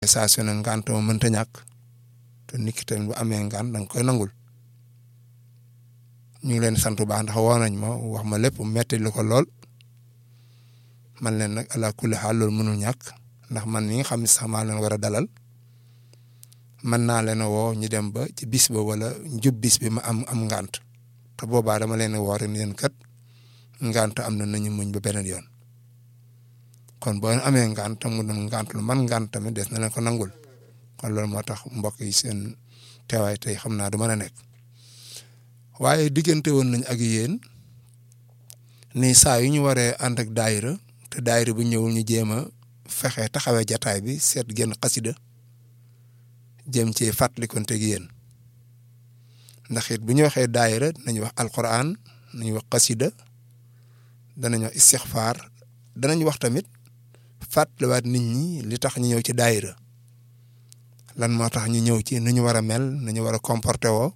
saa su ne ngant ma mënta ñàkk te nit ki tamit bu amee ngant da nga koy nangul ñu ngi leen sant bu baax ndax woo nañ ma wax ma lépp metti lu ko lool man leen nag ala kulli xaal loolu mënul ñàkk ndax man mi nga xam ne sax maa leen war a dalal mën naa leen a woo ñu dem ba ci bis ba wala njub bis bi ma am ngant te boobaa dama leen a woo rek ni leen kat ngant am na nañu muñ ba beneen yoon kon boo amee ngant tam mu doon ngant lu man ngant tamit des na leen ko nangul kon loolu moo tax mbokk yi seen teewaay tey xam naa du mën a nekk waaye diggante woon nañ ak yéen ni saa yu ñu waree ànd ak daayira te daayira bu ñëwul ñu jéem a fexe taxawee jataay bi seet genn xasida jëm ci fàttalikonte gi yéen ndax it bu ñu waxee daayira danañ wax alquran danañ wax xasida danañ wax istixfaar danañ wax tamit fàttaliwaat nit ñi li tax ñu ñëw ci daayira lan moo tax ñu ñëw ci nu ñu war a mel nu ñu war a comporté woo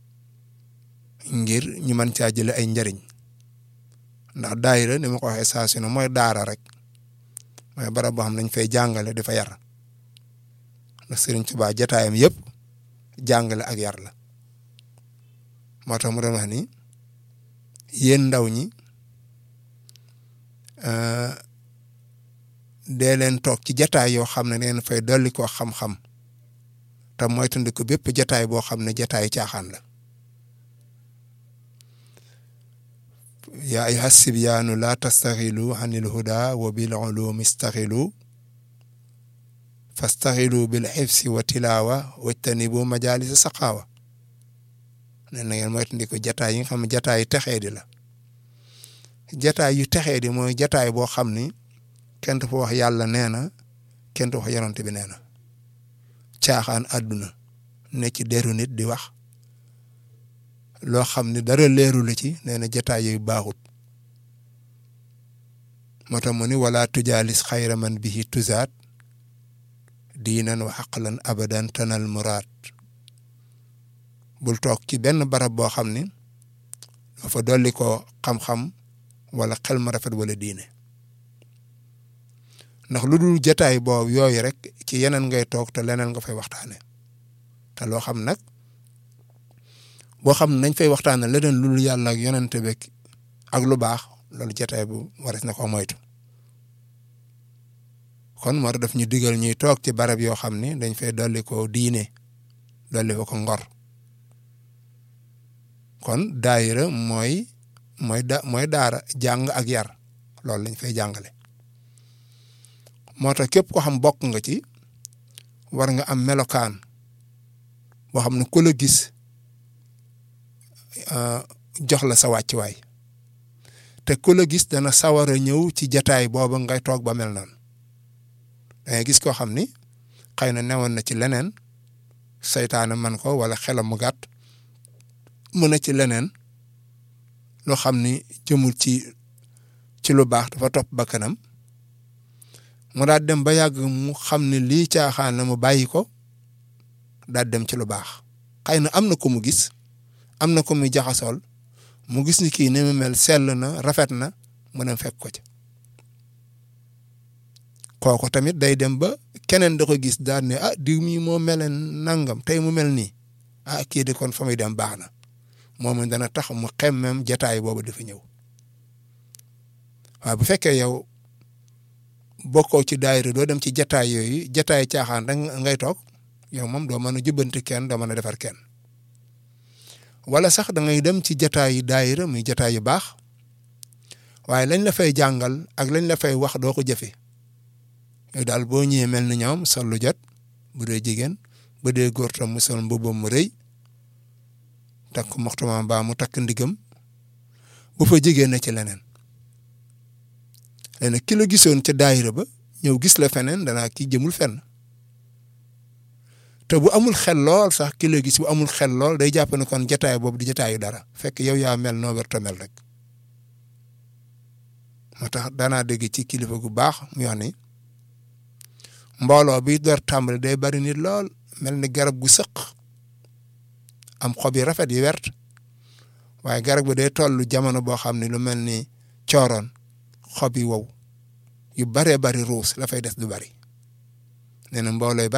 ngir ñu mën caa jële ay njariñ ndax daayira ni ma ko waxee saa su ne mooy daara rek mooy barab boo xam ne dañ fay jàngale dafa yar ndax Sëriñ Tuubaa jataayam yëpp jàngale ak yar la moo tax mu doon wax ni yéen ndaw ñi dee leen toog ci jataay yoo xam ne neen fay dolli koo xam-xam te moytundi ko bépp jataay boo xam ne jataay caaxaan la yaa ayyuha sibyaanu laa tastaxilu anil huda wa bil ulumi istaxilu fastaxilu bil xifsi wa tilaawa wajtanibu majalisa saqaawa ne na ngeen moytundi ko jataay yi nga xam ne jataay yu texee di la jataay yu texee di mooy jataay boo xam ni kenn du fa wax yàlla nee na kenn du wax yonent bi nee na caaxaan àdduna ne ci deru nit di wax loo xam ne dara leeru la ci nee na jataay yooyu baaxut moo tax mu ni wala tujaalis xayra man bihi tuzaat diinan wa aqlan abadan tanal muraad bul toog ci benn barab boo xam ni dafa dolli ko xam-xam wala xel ma rafet wala diine ndax lu dul jataay boobu yooyu rek ci yeneen ngay toog te leneen nga fay waxtaane te loo xam nag boo xam ne nañ fay waxtaane leneen lu dul yàlla ak yonente beeg ak lu baax loolu jataay bu waris na ko moytu kon moo tax daf ñu digal ñuy toog ci barab yoo xam ne dañ fay dolli ko diine dolli ko ngor kon daayira mooy daara jàng ak yar loolu lañ fay jàngale moo tax képp ko xam bokk nga ci war nga am melokaan boo xam ne ku la gis jox la sa wàccuwaay te ku la gis dana sawar a ñëw ci jataay booba ngay toog ba mel noonu dangay gis koo xam ni xëy na newoon na ci leneen seytaane man ko wala xelam mu gàtt mën na ci leneen loo xam ni jëmul ci lu baax dafa topp ba kanam mu daal dem ba yàgg mu xam ne lii caaxaan na mu bàyyi ko daal dem ci lu baax xëy na am na ko mu gis am na ko muy jaxasool mu gis ni kii ni mu mel sell na rafet na mu dem fekk ko ci kooku tamit day dem ba keneen da ko gis daal ne ah diw mii moo meleen nangam tey mu mel nii ah kii di kon fa muy dem baax na moom dana tax mu xemmem jataay boobu dafa ñëw waaw bu fekkee yow bokkoo ci daayira doo dem ci jataay yooyu jataay caaxaan da ngay toog yow moom doo mën a jubbanti kenn doo mën a defar kenn wala sax da ngay dem ci jataay yu daayira muy jataay yu baax waaye lañ la fay jàngal ak lañ la fay wax doo ko jëfe yow daal boo ñëwee mel ni ñoom sol lu jot bu dee jigéen bu dee góor tam mu sol mbubbam mu rëy takk moxtuma mbaa mu takk ndigam bu fa jigéen na ci leneen léegi nag ki la gisoon ca daayira ba ñëw gis la feneen danaa kii jëmul fenn te bu amul xel lool sax ki la gis bu amul xel lool day jàpp ne kon jataay boobu di jataayu dara fekk yow yaa mel noo war ta mel rek moo tax daanaa dégg ci kilifa gu baax mu wax ni mbooloo bi door tàmbali day bari nit lool mel ni garab gu sëq am xob yi rafet yi wert waaye garab bi day tollu jamono boo xam ne lu mel ni cooroon xob yi wow yu baree bari ruus la fay des du bari nee na mbooloo